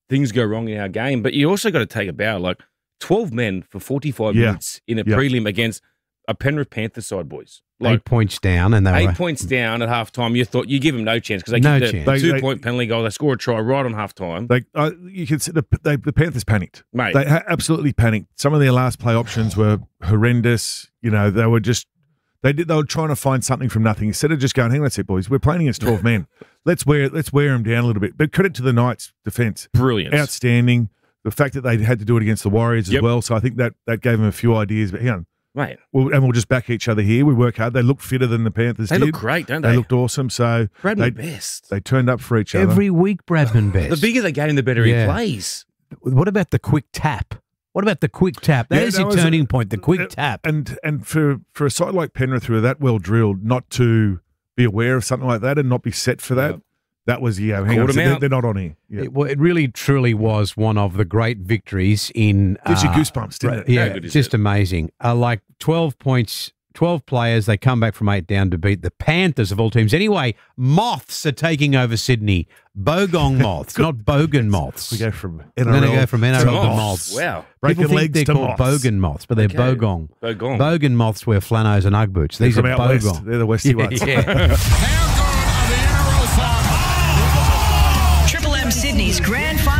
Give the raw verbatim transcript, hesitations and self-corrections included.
things go wrong in our game. But you also got to take a bow. Like twelve men for forty-five Yeah. minutes in a Yeah. prelim against a Penrith Panthers side, boys. Like eight points down, and they eight were points down at half time. You thought you give them no chance because they No kicked chance. a They- two they- point penalty goal. They score a try right on half time. They, uh, you can see the, they, the Panthers panicked. Mate. They ha- absolutely panicked. Some of their last play options were horrendous. You know, they were just they did. They were trying to find something from nothing instead of just going, "Hang on a sec, boys. We're playing against twelve men. Let's wear let's wear them down a little bit." But credit to the Knights' defence, Brilliant. outstanding. The fact that they had to do it against the Warriors as Yep. well, so I think that that gave them a few ideas. But hang on, Mate, we'll, and we'll just back each other here. We work hard. They look fitter than the Panthers they did. look great, don't they? They looked awesome. So Bradman they, best. they turned up for each other. every week. Bradman Best. The bigger the game, the better Yeah. he plays. What about the quick tap? What about the quick tap? That Yeah, is that your was a- turning point. The quick Uh, tap. And and for, for a side like Penrith who are that well drilled, not to be aware of something like that and not be set for that, Yep. that was, yeah, hang Called on, them so they're, out. they're not on here. Yeah. It, well, it really, truly was one of the great victories in. Gives you uh, goosebumps, didn't it? Yeah, How good is just it? amazing. Uh, like twelve points, twelve players. They come back from eight down to beat the Panthers of all teams. Anyway, Moths are taking over Sydney. Bogong Moths, not Bogan Moths. We go from I'm N R L going to go from N R L to Moths. Moths. Wow. breaking People think legs they're to called moths. Bogan Moths, but they're Okay. Bogong. Bogong. Bogan Moths wear flannels and Ugg boots. These From are out west. Bogong. They're the Westie ones. Yeah. Triple M Sydney's grand final.